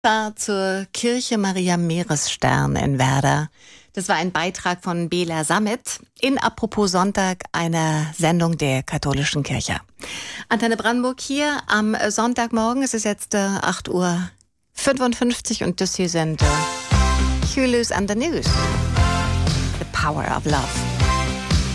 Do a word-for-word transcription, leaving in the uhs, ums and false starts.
War zur Kirche Maria Meeresstern in Werder. Das war ein Beitrag von Bela Samet in Apropos Sonntag, einer Sendung der katholischen Kirche. Antenne Brandenburg hier am Sonntagmorgen. Es ist jetzt äh, acht Uhr fünfundfünfzig und das hier sind äh, Hulu's and the News. The Power of Love.